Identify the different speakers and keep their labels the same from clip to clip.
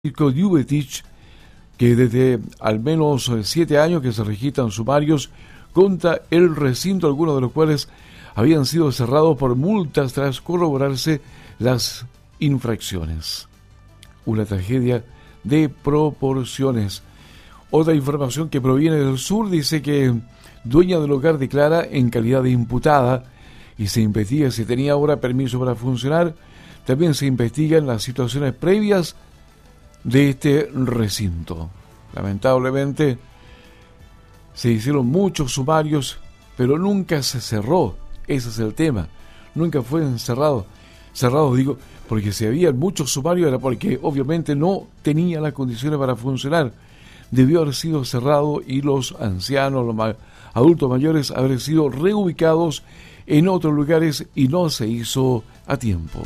Speaker 1: Ljubetic, que desde al menos 7 años que se registran sumarios contra el recinto, algunos de los cuales habían sido cerrados por multas tras corroborarse las infracciones. Una tragedia de proporciones. Otra información que proviene del sur dice que dueña del hogar declara en calidad de imputada y se investiga si tenía ahora permiso para funcionar. También se investigan las situaciones previas de este recinto. Lamentablemente se hicieron muchos sumarios, pero nunca se cerró. Ese es el tema. Nunca fue cerrado, digo, porque si había muchos sumarios era porque obviamente no tenía las condiciones para funcionar. Debió haber sido cerrado y los ancianos, los adultos mayores, haber sido reubicados en otros lugares y no se hizo a tiempo.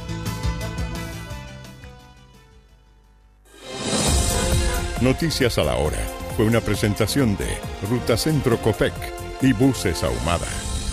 Speaker 2: Noticias a la hora. Fue una presentación de Ruta Centro Copec y Buses Ahumada.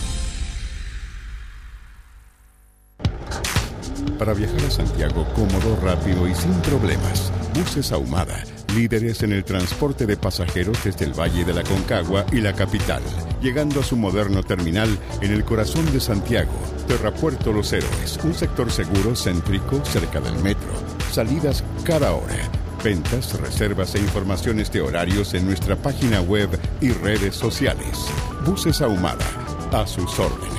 Speaker 2: Para viajar a Santiago cómodo, rápido y sin problemas, Buses Ahumada, líderes en el transporte de pasajeros desde el Valle de la Concagua y la capital, llegando a su moderno terminal en el corazón de Santiago, Terrapuerto Los Héroes, un sector seguro, céntrico, cerca del metro. Salidas cada hora. Ventas, reservas e informaciones de horarios en nuestra página web y redes sociales. Buses Ahumada, a sus órdenes.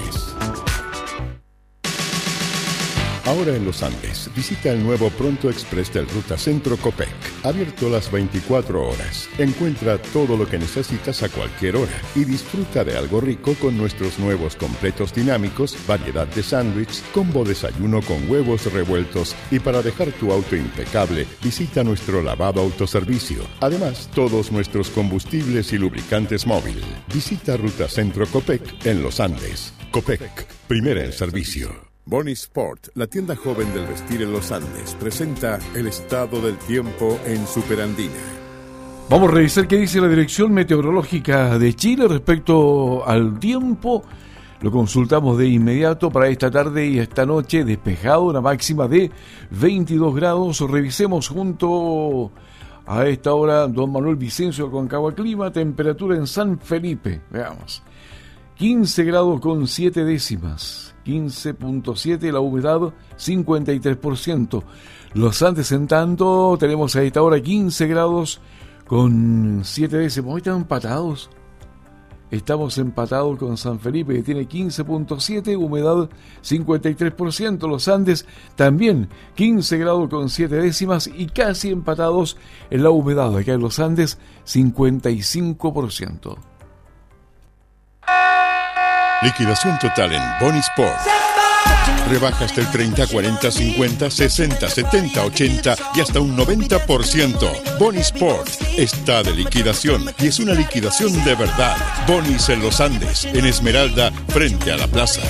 Speaker 2: Ahora en Los Andes, visita el nuevo Pronto Express del Ruta Centro Copec, abierto las 24 horas. Encuentra todo lo que necesitas a cualquier hora y disfruta de algo rico con nuestros nuevos completos dinámicos, variedad de sándwich, combo desayuno con huevos revueltos y para dejar tu auto impecable, visita nuestro lavado autoservicio. Además, todos nuestros combustibles y lubricantes móvil. Visita Ruta Centro Copec en Los Andes. Copec, primera en servicio. Bonnie Sport, la tienda joven del vestir en Los Andes, presenta el estado del tiempo en Superandina.
Speaker 1: Vamos a revisar qué dice la Dirección Meteorológica de Chile respecto al tiempo. Lo consultamos de inmediato para esta tarde y esta noche, despejado, una máxima de 22 grados. Revisemos junto a esta hora don Manuel Vicencio Aconcagua Clima, temperatura en San Felipe, veamos, 15 grados con 7 décimas. 15.7, la humedad 53%. Los Andes, en tanto, tenemos a esta hora 15 grados con 7 décimas. Hoy están empatados. Estamos empatados con San Felipe, que tiene 15.7, humedad 53%. Los Andes también 15 grados con 7 décimas y casi empatados en la humedad. Acá en los Andes 55%.
Speaker 2: Liquidación total en Bonnie Sport. Rebajas del 30, 40, 50, 60, 70, 80 y hasta un 90%. Bonnie Sport está de liquidación y es una liquidación de verdad. Bonnie's en Los Andes, en Esmeralda, frente a la plaza.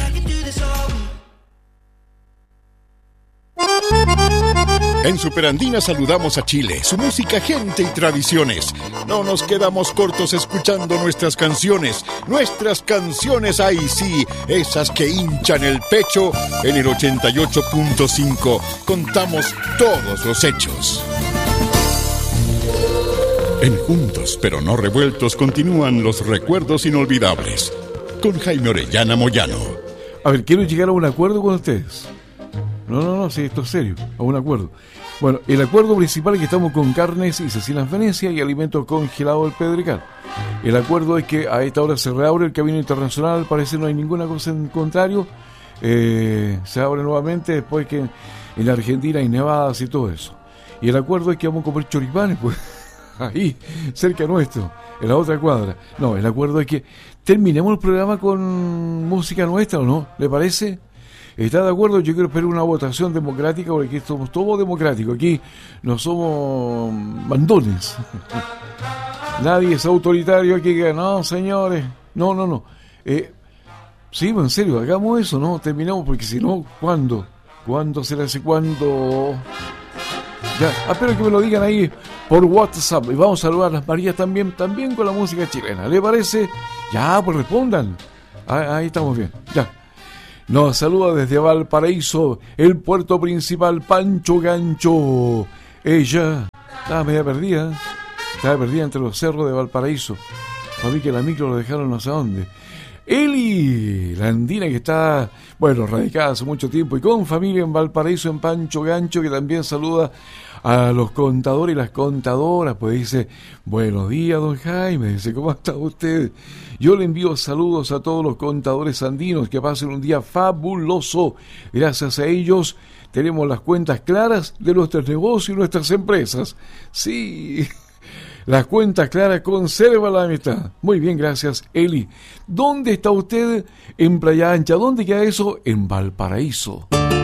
Speaker 2: En Superandina saludamos a Chile, su música, gente y tradiciones. No nos quedamos cortos escuchando nuestras canciones, ahí sí, esas que hinchan el pecho. En el 88.5 contamos todos los hechos. En Juntos pero no revueltos continúan los recuerdos inolvidables con Jaime Orellana Moyano.
Speaker 1: A ver, quiero llegar a un acuerdo con ustedes. No, sí, esto es serio, a un acuerdo. Bueno, el acuerdo principal es que estamos con carnes y cecinas Venecia y alimentos congelados del Pedregal. El acuerdo es que a esta hora se reabre el camino internacional, al parecer no hay ninguna cosa en contrario. Se abre nuevamente después que en Argentina hay nevadas y todo eso. Y el acuerdo es que vamos a comer choripanes, pues, ahí, cerca nuestro, en la otra cuadra. No, el acuerdo es que terminemos el programa con música nuestra, ¿o no? ¿Le parece? ¿Está de acuerdo? Yo quiero esperar una votación democrática porque aquí somos todos democráticos. Aquí no somos mandones. Nadie es autoritario aquí. No, señores. No. Sí, en serio, hagamos eso, ¿no? Terminamos porque si no, ¿cuándo? ¿Cuándo se le hace cuándo? Ya, espero que me lo digan ahí por WhatsApp. Y vamos a saludar a las Marías también con la música chilena. ¿Le parece? Ya, pues respondan. Ahí estamos bien. Ya. Nos saluda desde Valparaíso, el puerto principal, Pancho Gancho. Ella estaba media perdida. Estaba perdida entre los cerros de Valparaíso. Para mí que la micro lo dejaron no sé dónde. Eli, la andina que está, bueno, radicada hace mucho tiempo y con familia en Valparaíso, en Pancho Gancho, que también saluda a los contadores y las contadoras, pues dice, buenos días, don Jaime, dice, ¿cómo está usted? Yo le envío saludos a todos los contadores andinos, que pasen un día fabuloso. Gracias a ellos tenemos las cuentas claras de nuestros negocios y nuestras empresas. Sí, las cuentas claras conserva la amistad. Muy bien, gracias, Eli. ¿Dónde está usted? En Playa Ancha. ¿Dónde queda eso? En Valparaíso.